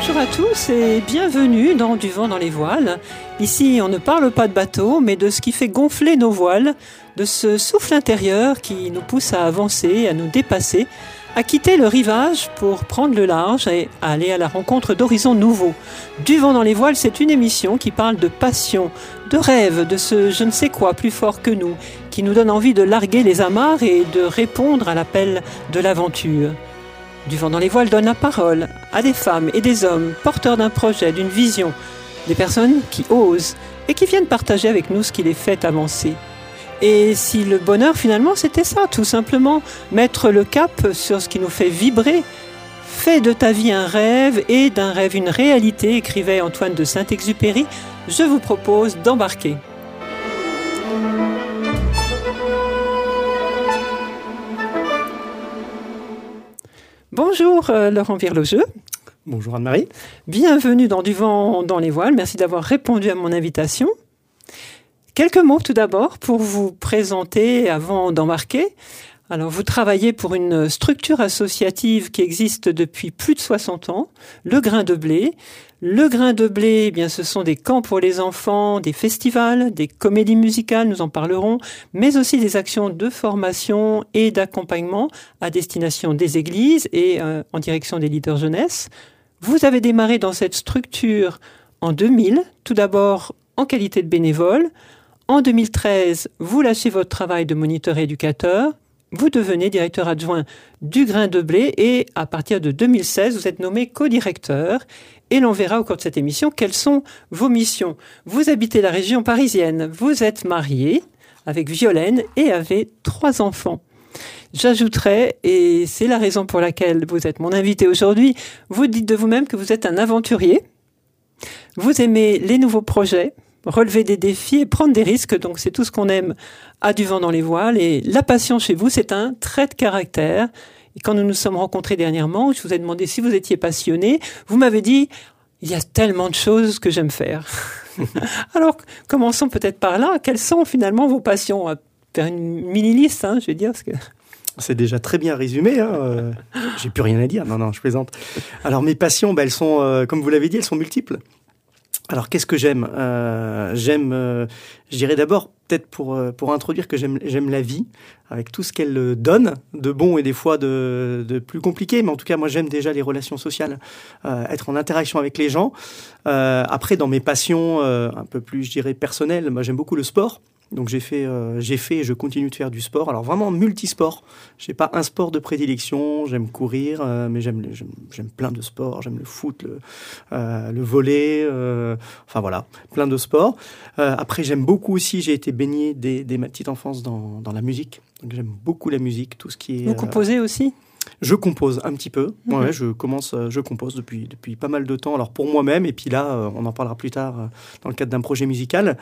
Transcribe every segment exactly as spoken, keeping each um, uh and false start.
Bonjour à tous et bienvenue dans Du vent dans les voiles. Ici, on ne parle pas de bateau, mais de ce qui fait gonfler nos voiles, de ce souffle intérieur qui nous pousse à avancer, à nous dépasser, à quitter le rivage pour prendre le large et à aller à la rencontre d'horizons nouveaux. Du vent dans les voiles, c'est une émission qui parle de passion, de rêve, de ce je ne sais quoi plus fort que nous, qui nous donne envie de larguer les amarres et de répondre à l'appel de l'aventure. Du vent dans les voiles donne la parole à des femmes et des hommes porteurs d'un projet, d'une vision, des personnes qui osent et qui viennent partager avec nous ce qui les fait avancer. Et si le bonheur finalement c'était ça, tout simplement mettre le cap sur ce qui nous fait vibrer. Fais de ta vie un rêve et d'un rêve une réalité, écrivait Antoine de Saint-Exupéry. Je vous propose d'embarquer. Bonjour euh, Laurent Virlogeux. Bonjour Anne-Marie. Bienvenue dans Du vent dans les voiles. Merci d'avoir répondu à mon invitation. Quelques mots tout d'abord pour vous présenter avant d'embarquer. Alors, vous travaillez pour une structure associative qui existe depuis plus de soixante ans, Le Grain de Blé. Le Grain de Blé, eh bien, ce sont des camps pour les enfants, des festivals, des comédies musicales, nous en parlerons, mais aussi des actions de formation et d'accompagnement à destination des églises et euh, en direction des leaders jeunesse. Vous avez démarré dans cette structure en deux mille, tout d'abord en qualité de bénévole. En deux mille treize, vous lâchez votre travail de moniteur éducateur. Vous devenez directeur adjoint du Grain de Blé et à partir de deux mille seize, vous êtes nommé co-directeur. Et l'on verra au cours de cette émission quelles sont vos missions. Vous habitez la région parisienne, vous êtes marié avec Violaine et avez trois enfants. J'ajouterai, et c'est la raison pour laquelle vous êtes mon invité aujourd'hui, vous dites de vous-même que vous êtes un aventurier. Vous aimez les nouveaux projets, relever des défis et prendre des risques, donc c'est tout ce qu'on aime à Du vent dans les voiles. Et la passion chez vous, c'est un trait de caractère. Et quand nous nous sommes rencontrés dernièrement, je vous ai demandé si vous étiez passionné, vous m'avez dit « il y a tellement de choses que j'aime faire ». Alors, commençons peut-être par là. Quelles sont finalement vos passions ? On va faire une mini-liste, hein, je vais dire, parce que... C'est déjà très bien résumé. Hein. Euh, j'ai plus rien à dire. Non, non, je plaisante. Alors, mes passions, bah, elles sont, euh, comme vous l'avez dit, elles sont multiples. Alors, qu'est-ce que j'aime ? euh, J'aime, euh, je dirais d'abord, peut-être pour euh, pour introduire que j'aime j'aime la vie, avec tout ce qu'elle donne, de bon et des fois de, de plus compliqué. Mais en tout cas, moi, j'aime déjà les relations sociales, euh, être en interaction avec les gens. Euh, après, dans mes passions euh, un peu plus, je dirais, personnelles, moi, j'aime beaucoup le sport. Donc j'ai fait, euh, j'ai fait et je continue de faire du sport. Alors vraiment multisport. J'ai pas un sport de prédilection. J'aime courir, euh, mais j'aime, j'aime, j'aime plein de sports. J'aime le foot, le, euh, le volley. Euh, enfin voilà, plein de sports. Euh, après j'aime beaucoup aussi. J'ai été baigné dès, dès ma petite enfance dans, dans la musique. Donc j'aime beaucoup la musique, tout ce qui est. Vous composez euh, aussi ? Je compose un petit peu. Mmh. Ouais, je commence, je compose depuis depuis pas mal de temps. Alors pour moi-même et puis là, on en parlera plus tard dans le cadre d'un projet musical.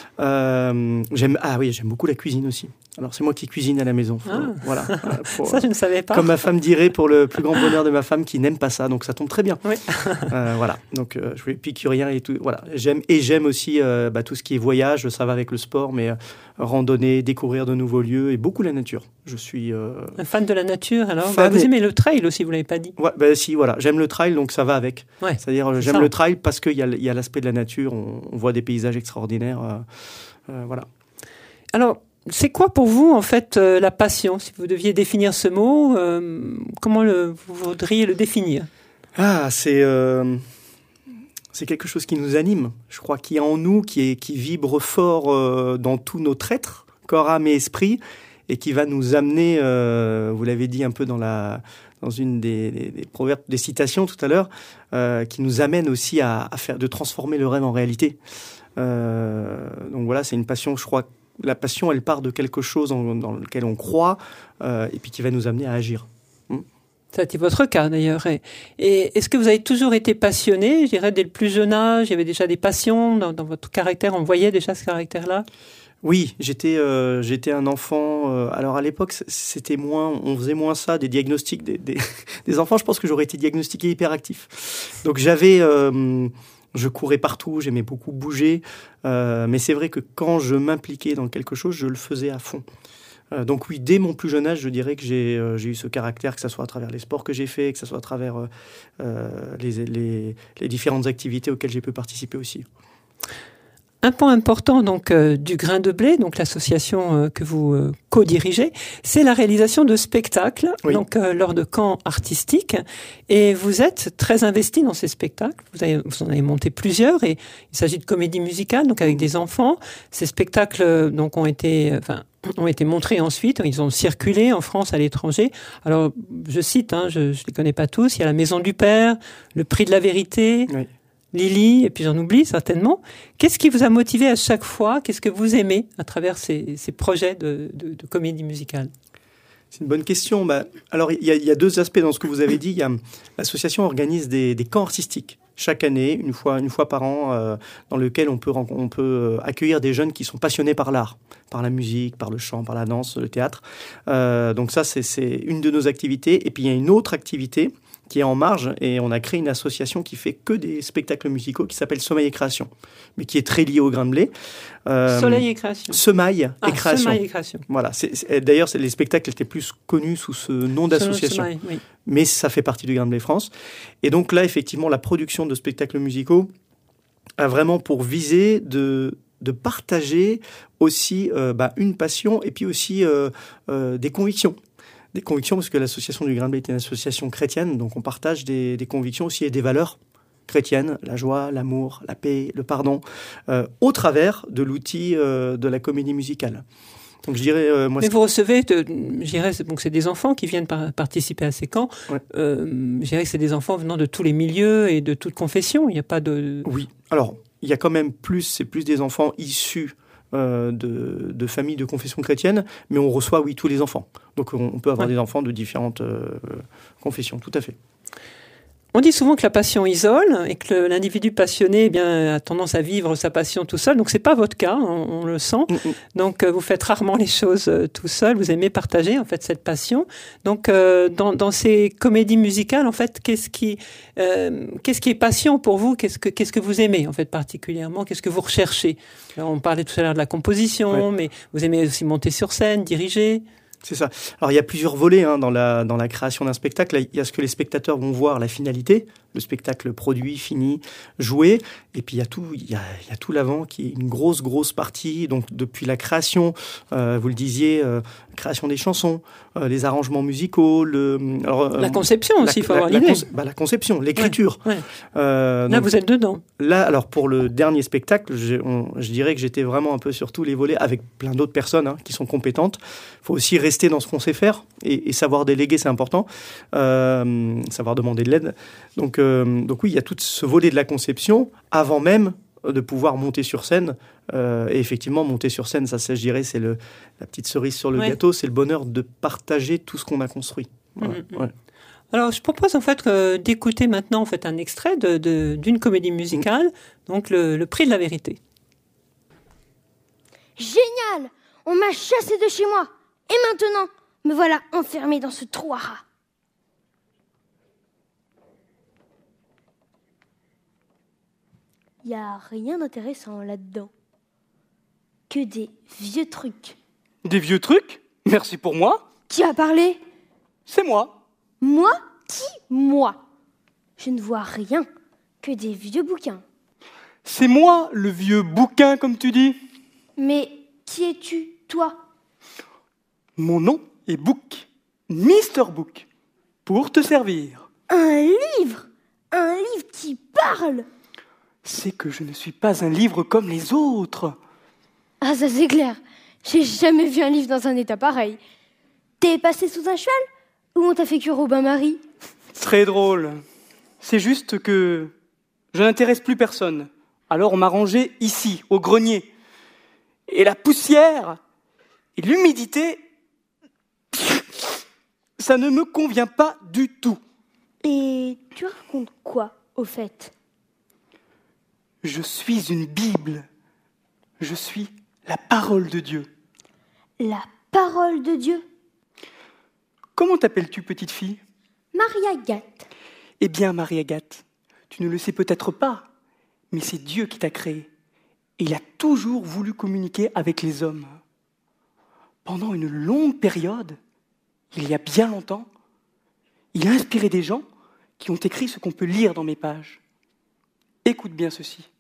Euh, j'aime ah oui, j'aime beaucoup la cuisine aussi. Alors c'est moi qui cuisine à la maison. Faut, ah. Voilà. Pour, ça je ne savais pas. Comme ma femme dirait, pour le plus grand bonheur de ma femme qui n'aime pas ça, donc ça tombe très bien. Oui. euh, voilà. Donc euh, je suis épicurien et tout. Voilà. J'aime et j'aime aussi euh, bah, tout ce qui est voyage. Ça va avec le sport, mais euh, randonnée, découvrir de nouveaux lieux et beaucoup la nature. Je suis euh, un fan de la nature. Alors bah, vous aimez le trail aussi, vous l'avez pas dit. Ouais, bah, si voilà, j'aime le trail, donc ça va avec. Ouais, c'est-à-dire c'est j'aime ça. le trail parce qu'il y a, y a l'aspect de la nature. On, on voit des paysages extraordinaires. Euh, euh, voilà. Alors, c'est quoi pour vous, en fait, euh, la passion ? Si vous deviez définir ce mot, euh, comment le, vous voudriez le définir ? Ah, c'est, euh, c'est quelque chose qui nous anime. Je crois qu'il y a en nous, qui, est, qui vibre fort euh, dans tout notre être, corps, âme et esprit, et qui va nous amener, euh, vous l'avez dit un peu dans, la, dans une des, des, des proverbes, des citations tout à l'heure, euh, qui nous amène aussi à, à faire, de transformer le rêve en réalité. Euh, donc voilà, c'est une passion, je crois. La passion, elle part de quelque chose en, dans lequel on croit euh, et puis qui va nous amener à agir. Hmm. Ça a été votre cas d'ailleurs. Et, et est-ce que vous avez toujours été passionné ? Je dirais dès le plus jeune âge, il y avait déjà des passions dans, dans votre caractère. On voyait déjà ce caractère-là ? Oui, j'étais euh, j'étais un enfant. Euh, alors à l'époque, c'était moins, on faisait moins ça, des diagnostics des, des, des enfants. Je pense que j'aurais été diagnostiqué hyperactif. Donc j'avais euh, Je courais partout, j'aimais beaucoup bouger, euh, mais c'est vrai que quand je m'impliquais dans quelque chose, je le faisais à fond. Euh, donc oui, dès mon plus jeune âge, je dirais que j'ai, euh, j'ai eu ce caractère, que ce soit à travers les sports que j'ai faits, que ce soit à travers euh, euh, les, les, les différentes activités auxquelles j'ai pu participer aussi. Un point important donc euh, du Grain de Blé, donc l'association euh, que vous euh, co-dirigez, c'est la réalisation de spectacles, oui. donc euh, lors de camps artistiques. Et vous êtes très investi dans ces spectacles. Vous, avez, vous en avez monté plusieurs. Et il s'agit de comédie musicale, donc avec des enfants. Ces spectacles euh, donc ont été, enfin, ont été montrés ensuite. Ils ont circulé en France, à l'étranger. Alors, je cite, hein, je ne les connais pas tous. Il y a La Maison du Père, Le Prix de la Vérité. Oui. Lily, et puis j'en oublie certainement. Qu'est-ce qui vous a motivé à chaque fois? Qu'est-ce que vous aimez à travers ces, ces projets de, de, de comédie musicale? C'est une bonne question. Bah, alors, il y, y a deux aspects dans ce que vous avez dit. Il y a, l'association organise des, des camps artistiques chaque année, une fois, une fois par an, euh, dans lequel on peut, on peut accueillir des jeunes qui sont passionnés par l'art, par la musique, par le chant, par la danse, le théâtre. Euh, donc ça, c'est, c'est une de nos activités. Et puis, il y a une autre activité qui est en marge, et on a créé une association qui fait que des spectacles musicaux qui s'appelle Sommeil et Création, mais qui est très liée au Grain de Blé. Euh, Soleil et Création. Semaille ah, et Création. Semaille et Création. Voilà. C'est, c'est, d'ailleurs, c'est, les spectacles étaient plus connus sous ce nom d'association. Semaille, oui. Mais ça fait partie du Grain de Blé France. Et donc là, effectivement, la production de spectacles musicaux a vraiment pour viser de... de partager aussi euh, bah, une passion et puis aussi euh, euh, des convictions. Des convictions, parce que l'association du Grain de Blé est une association chrétienne, donc on partage des, des convictions aussi et des valeurs chrétiennes, la joie, l'amour, la paix, le pardon, euh, au travers de l'outil euh, de la comédie musicale. Donc je dirais, euh, moi, mais vous recevez, de, je dirais, donc c'est des enfants qui viennent par, participer à ces camps. Ouais. Euh, je dirais que c'est des enfants venant de tous les milieux et de toutes confessions. Il n'y a pas de. Oui. Alors il y a quand même plus, c'est plus des enfants issus euh, de, de familles de confession chrétienne, mais on reçoit, oui, tous les enfants. Donc on, on peut avoir ouais. des enfants de différentes euh, confessions, tout à fait. On dit souvent que la passion isole et que l'individu passionné eh bien, a tendance à vivre sa passion tout seul. Donc, c'est pas votre cas, on, on le sent. Mm-hmm. Donc, euh, vous faites rarement les choses euh, tout seul. Vous aimez partager, en fait, cette passion. Donc, euh, dans, dans ces comédies musicales, en fait, qu'est-ce qui, euh, qu'est-ce qui est passion pour vous? Qu'est-ce que, qu'est-ce que vous aimez, en fait, particulièrement? Qu'est-ce que vous recherchez? Alors, on parlait tout à l'heure de la composition, ouais. mais vous aimez aussi monter sur scène, diriger? C'est ça. Alors, il y a plusieurs volets hein, dans, la, dans la création d'un spectacle. Il y a ce que les spectateurs vont voir, la finalité, le spectacle produit, fini, joué. Et puis, il y a tout, il y a, il y a tout l'avant qui est une grosse, grosse partie. Donc, depuis la création, euh, vous le disiez, euh, création des chansons, euh, les arrangements musicaux. Le, alors, la conception aussi, il faut avoir la, l'idée. La, bah, la conception, l'écriture. Ouais, ouais. Euh, là, donc, vous êtes dedans. Là, alors, pour le dernier spectacle, je, on, je dirais que j'étais vraiment un peu sur tous les volets avec plein d'autres personnes hein, qui sont compétentes. Il faut aussi rester dans ce qu'on sait faire et, et savoir déléguer, c'est important. Euh, savoir demander de l'aide. Donc, euh, donc oui, il y a tout ce volet de la conception avant même de pouvoir monter sur scène. Euh, et effectivement, monter sur scène, ça, ça je dirais, c'est le, la petite cerise sur le ouais. gâteau. C'est le bonheur de partager tout ce qu'on a construit. Voilà. Mmh, mmh. Ouais. Alors, je propose en fait que, d'écouter maintenant en fait un extrait de, de, d'une comédie musicale, mmh. donc le, le Prix de la Vérité. Génial! On m'a chassé de chez moi. Et maintenant, me voilà enfermée dans ce trou à rats. Il n'y a rien d'intéressant là-dedans. Que des vieux trucs. Des vieux trucs? Merci pour moi. Qui a parlé? C'est moi. Moi? Qui? Moi? Je ne vois rien. Que des vieux bouquins. C'est moi, le vieux bouquin, comme tu dis. Mais qui es-tu, toi? Mon nom est Book, Mister Book, pour te servir. Un livre? Un livre qui parle? C'est que je ne suis pas un livre comme les autres. Ah, ça c'est clair. J'ai jamais vu un livre dans un état pareil. T'es passé sous un cheval? Ou on t'a fait cuire au bain-marie? Très drôle. C'est juste que je n'intéresse plus personne. Alors on m'a rangé ici, au grenier. Et la poussière et l'humidité, ça ne me convient pas du tout. Et tu racontes quoi, au fait? Je suis une Bible. Je suis la parole de Dieu. La parole de Dieu? Comment t'appelles-tu, petite fille? Marie-Agathe. Eh bien, Marie-Agathe, tu ne le sais peut-être pas, mais c'est Dieu qui t'a créée. Et il a toujours voulu communiquer avec les hommes. pendant une longue période, il y a bien longtemps, il a inspiré des gens qui ont écrit ce qu'on peut lire dans mes pages. Écoute bien ceci.